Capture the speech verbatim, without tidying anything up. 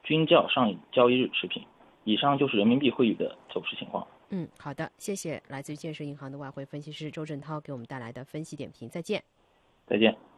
均较上一交易日持平。以上就是人民币汇率的走势情况。 嗯，好的，谢谢来自于建设银行的外汇分析师周振涛给我们带来的分析点评，再见。 再见。